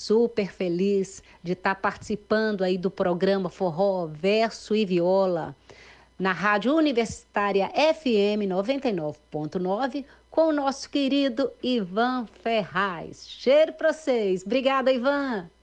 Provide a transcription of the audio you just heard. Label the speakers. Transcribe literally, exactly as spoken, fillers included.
Speaker 1: super feliz de estar participando aí do programa Forró, Verso e Viola, na Rádio Universitária F M noventa e nove ponto nove, com o nosso querido Ivan Ferraz. Cheiro para vocês. Obrigada, Ivan.